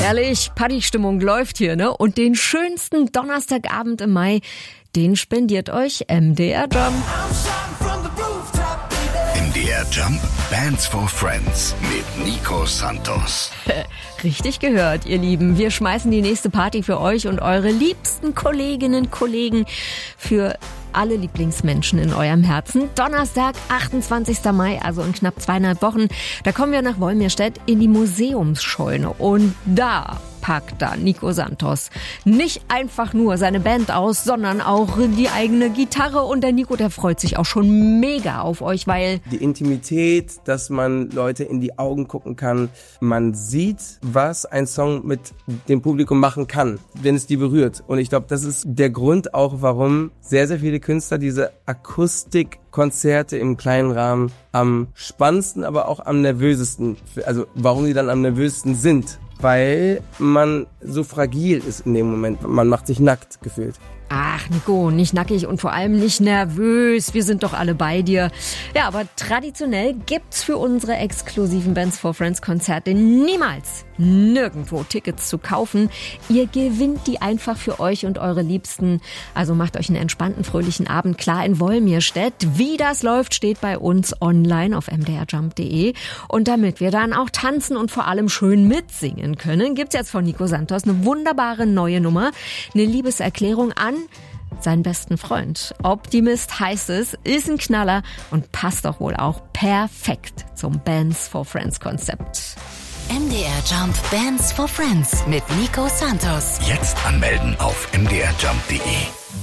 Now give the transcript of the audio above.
Ehrlich, Partystimmung läuft hier, ne? Und den schönsten Donnerstagabend im Mai, den spendiert euch MDR Jump. MDR Jump Bands for Friends mit Nico Santos. Richtig gehört, ihr Lieben. Wir schmeißen die nächste Party für euch und eure liebsten Kolleginnen und Kollegen, für alle Lieblingsmenschen in eurem Herzen. Donnerstag, 28. Mai, also in knapp 2,5 Wochen. Da kommen wir nach Wolmirstedt in die Museumsscheune. Und da packt dann Nico Santos nicht einfach nur seine Band aus, sondern auch die eigene Gitarre. Und der Nico, der freut sich auch schon mega auf euch, weil die Intimität, dass man Leute in die Augen gucken kann. Man sieht, was ein Song mit dem Publikum machen kann, wenn es die berührt. Und ich glaube, das ist der Grund auch, warum sehr, sehr viele Künstler diese Akustikkonzerte im kleinen Rahmen am spannendsten, aber auch am nervösesten, also warum die dann am nervösesten sind. Weil man so fragil ist in dem Moment. Man macht sich nackt gefühlt. Ach, Nico, nicht nackig und vor allem nicht nervös. Wir sind doch alle bei dir. Ja, aber traditionell gibt's für unsere exklusiven Bands for Friends Konzerte niemals nirgendwo Tickets zu kaufen. Ihr gewinnt die einfach für euch und eure Liebsten. Also macht euch einen entspannten, fröhlichen Abend klar in Wolmirstedt. Wie das läuft, steht bei uns online auf mdrjump.de. Und damit wir dann auch tanzen und vor allem schön mitsingen können, gibt's jetzt von Nico Santos eine wunderbare neue Nummer. Eine Liebeserklärung an seinen besten Freund. Optimist heißt es, ist ein Knaller und passt doch wohl auch perfekt zum Bands for Friends Konzept. MDR Jump Bands for Friends mit Nico Santos. Jetzt anmelden auf mdrjump.de.